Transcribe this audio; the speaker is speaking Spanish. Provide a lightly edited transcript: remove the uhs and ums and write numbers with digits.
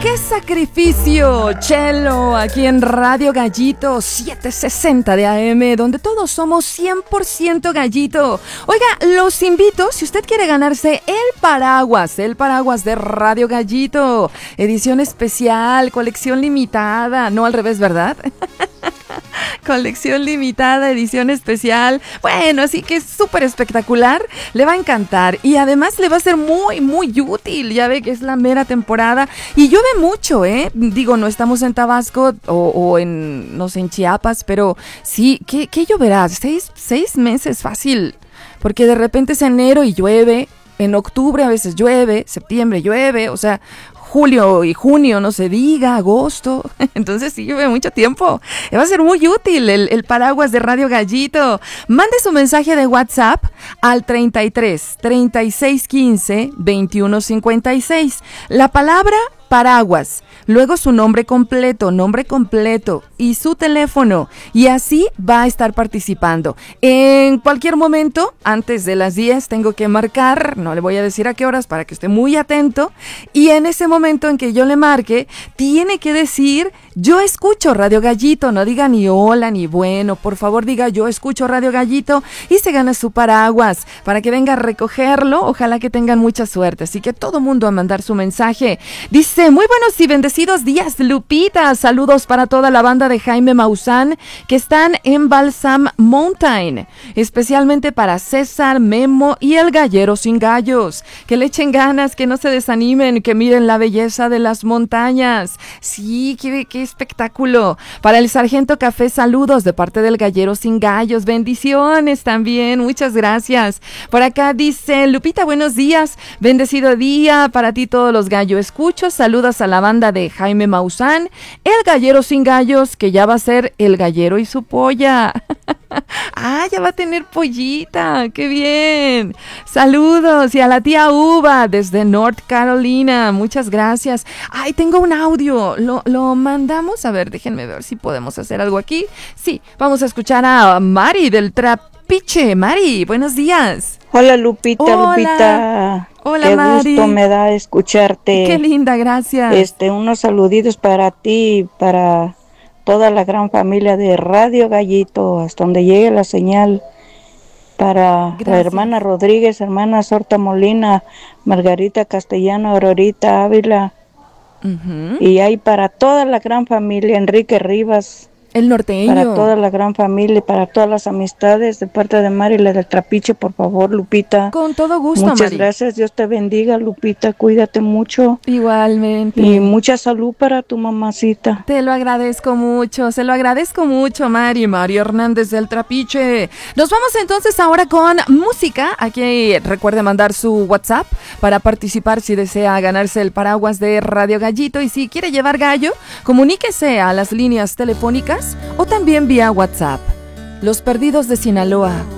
¡Qué sacrificio! Chelo, aquí en Radio Gallito 760 de AM, donde todos somos 100% gallito. Oiga, los invito, si usted quiere ganarse el paraguas de Radio Gallito, edición especial, colección limitada, no al revés, ¿verdad? Colección limitada, edición especial. Bueno, así que es súper espectacular. Le va a encantar y además le va a ser muy, muy útil. Ya ve que es la mera temporada y llueve mucho, ¿eh? Digo, no estamos en Tabasco o en, no sé, en Chiapas, pero sí, ¿qué lloverá? ¿Seis meses fácil? Porque de repente es enero y llueve. En octubre a veces llueve, septiembre llueve, o sea, julio y junio, no se diga, agosto. Entonces sí llueve mucho tiempo. Va a ser muy útil el paraguas de Radio Gallito. Mande su mensaje de WhatsApp al 33 36 15 21 56. La palabra paraguas, luego su nombre completo y su teléfono, y así va a estar participando. En cualquier momento, antes de las 10, tengo que marcar, no le voy a decir a qué horas para que esté muy atento, y en ese momento en que yo le marque, tiene que decir, yo escucho Radio Gallito, no diga ni hola ni bueno, por favor diga yo escucho Radio Gallito, y se gana su paraguas, para que venga a recogerlo, ojalá que tengan mucha suerte, así que todo mundo a mandar su mensaje. Dice, muy buenos y bendecidos días, Lupita. Saludos para toda la banda de Jaime Maussan que están en Balsam Mountain. Especialmente para César, Memo y el Gallero Sin Gallos. Que le echen ganas, que no se desanimen, que miren la belleza de las montañas. Sí, qué espectáculo. Para el Sargento Café, saludos de parte del Gallero Sin Gallos. Bendiciones también, muchas gracias. Por acá dice, Lupita, buenos días. Bendecido día para ti todos los gallo escuchos. Saludas a la banda de Jaime Maussan, el Gallero Sin Gallos, que ya va a ser el Gallero y su polla. Ya va a tener pollita, qué bien. Saludos, y a la tía Uva desde North Carolina, muchas gracias. Tengo un audio, lo mandamos, a ver, déjenme ver si podemos hacer algo aquí. Sí, vamos a escuchar a Mari del Trapiche. Mari, buenos días. Hola Lupita, Hola. Lupita. Hola, qué Mari. gusto me da escucharte. Qué linda, gracias. Unos saluditos para ti y para toda la gran familia de Radio Gallito, hasta donde llegue la señal. Para Gracias. la hermana Rodríguez, hermana Sorta Molina, Margarita Castellano, Aurorita Ávila. Y hay para toda la gran familia, Enrique Rivas. El norteño. Para toda la gran familia, para todas las amistades, de parte de Mari, la del Trapiche, por favor, Lupita. Con todo gusto, Muchas Mari. gracias, Dios te bendiga, Lupita, cuídate mucho. Igualmente. Y mucha salud para tu mamacita. Te lo agradezco mucho, se lo agradezco mucho, Mari Hernández del Trapiche. Nos vamos entonces ahora con música. Aquí recuerde mandar su WhatsApp para participar si desea ganarse el paraguas de Radio Gallito. Y si quiere llevar gallo, comuníquese a las líneas telefónicas o también vía WhatsApp. Los Perdidos de Sinaloa,